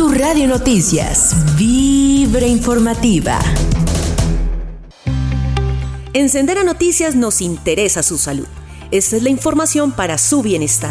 Tu Radio Noticias, Vibra Informativa. En Sendera Noticias nos interesa su salud. Esta es la información para su bienestar.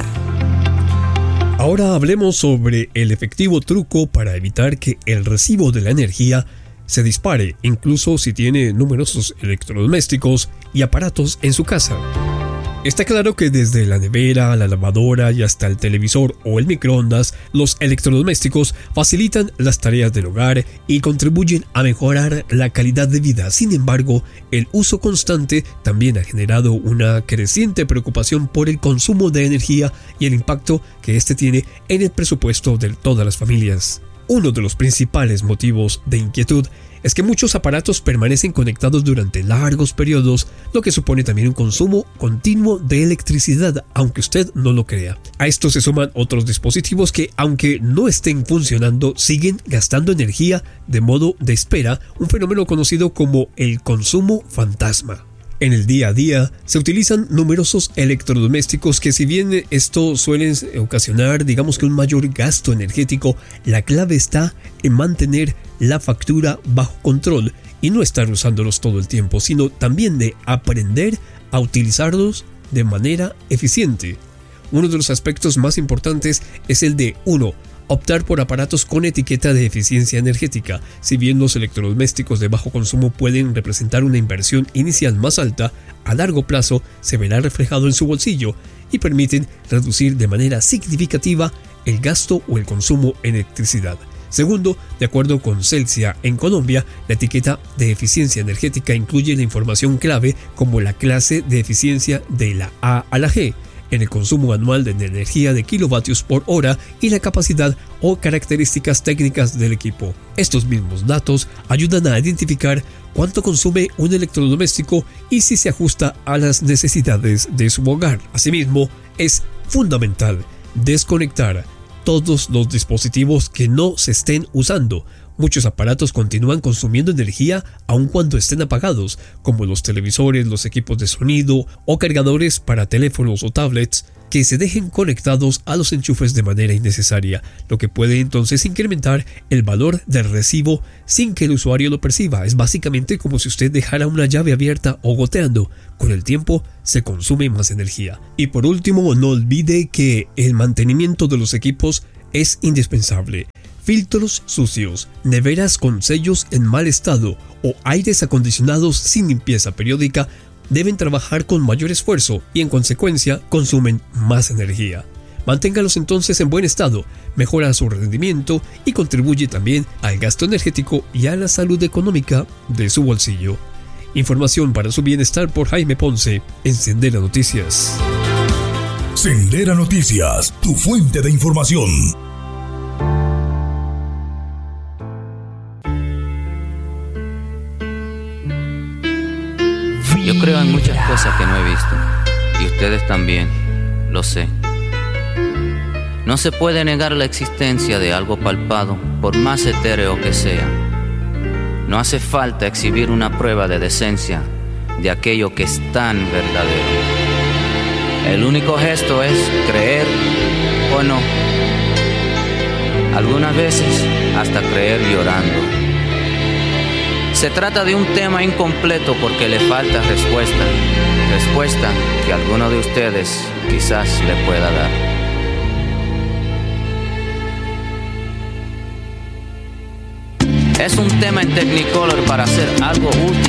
Ahora hablemos sobre el efectivo truco para evitar que el recibo de la energía se dispare, incluso si tiene numerosos electrodomésticos y aparatos en su casa. Está claro que desde la nevera, la lavadora y hasta el televisor o el microondas, los electrodomésticos facilitan las tareas del hogar y contribuyen a mejorar la calidad de vida. Sin embargo, el uso constante también ha generado una creciente preocupación por el consumo de energía y el impacto que este tiene en el presupuesto de todas las familias. Uno de los principales motivos de inquietud es que muchos aparatos permanecen conectados durante largos periodos, lo que supone también un consumo continuo de electricidad, aunque usted no lo crea. A esto se suman otros dispositivos que, aunque no estén funcionando, siguen gastando energía de modo de espera, un fenómeno conocido como el consumo fantasma. En el día a día se utilizan numerosos electrodomésticos que, si bien esto suelen ocasionar digamos que un mayor gasto energético, la clave está en mantener la factura bajo control y no estar usándolos todo el tiempo, sino también de aprender a utilizarlos de manera eficiente. Uno de los aspectos más importantes es el de 1. Optar por aparatos con etiqueta de eficiencia energética. Si bien los electrodomésticos de bajo consumo pueden representar una inversión inicial más alta, a largo plazo se verá reflejado en su bolsillo y permiten reducir de manera significativa el gasto o el consumo en electricidad. Segundo, de acuerdo con Celsia, en Colombia, la etiqueta de eficiencia energética incluye la información clave como la clase de eficiencia de la A a la G, en el consumo anual de energía de kilovatios por hora y la capacidad o características técnicas del equipo. Estos mismos datos ayudan a identificar cuánto consume un electrodoméstico y si se ajusta a las necesidades de su hogar. Asimismo, es fundamental desconectar todos los dispositivos que no se estén usando. Muchos aparatos continúan consumiendo energía aun cuando estén apagados, como los televisores, los equipos de sonido o cargadores para teléfonos o tablets que se dejen conectados a los enchufes de manera innecesaria, lo que puede entonces incrementar el valor del recibo sin que el usuario lo perciba. Es básicamente como si usted dejara una llave abierta o goteando. Con el tiempo se consume más energía. Y por último, no olvide que el mantenimiento de los equipos es indispensable. Filtros sucios, neveras con sellos en mal estado o aires acondicionados sin limpieza periódica deben trabajar con mayor esfuerzo y en consecuencia consumen más energía. Manténgalos entonces en buen estado, mejora su rendimiento y contribuye también al gasto energético y a la salud económica de su bolsillo. Información para su bienestar por Jaime Ponce en Sendera Noticias. Sendera Noticias, tu fuente de información. Yo creo en muchas cosas que no he visto, y ustedes también, lo sé. No se puede negar la existencia de algo palpado, por más etéreo que sea. No hace falta exhibir una prueba de decencia de aquello que es tan verdadero. El único gesto es creer o no. Algunas veces hasta creer llorando. Se trata de un tema incompleto porque le falta respuesta que alguno de ustedes quizás le pueda dar. Es un tema en Technicolor para hacer algo útil